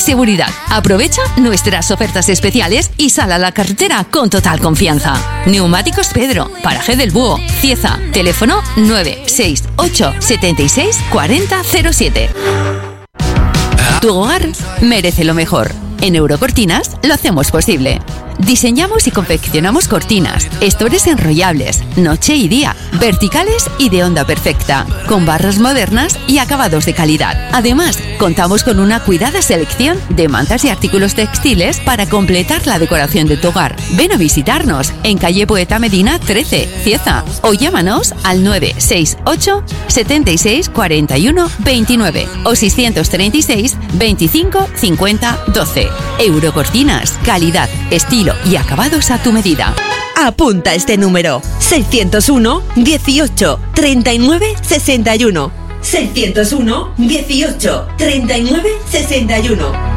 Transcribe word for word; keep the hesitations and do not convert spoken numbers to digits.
seguridad. Aprovecha nuestras ofertas especiales y sal a la carretera con total confianza. Neumáticos Pedro, Paraje del Búho, Cieza. Teléfono nueve seis ocho siete seis cuatro cero cero siete. Tu hogar merece lo mejor. En Eurocortinas lo hacemos posible. Diseñamos y confeccionamos cortinas, estores enrollables, noche y día, verticales y de onda perfecta, con barras modernas y acabados de calidad. Además, contamos con una cuidada selección de mantas y artículos textiles para completar la decoración de tu hogar. Ven a visitarnos en calle Poeta Medina trece, Cieza, o llámanos al nueve seis ocho siete seis cuatro uno dos nueve o seiscientos treinta y seis veinticinco cincuenta doce. Eurocortinas, calidad, estilo y acabados a tu medida. Apunta este número: seiscientos uno dieciocho treinta y nueve sesenta y uno. seiscientos uno dieciocho treinta y nueve sesenta y uno.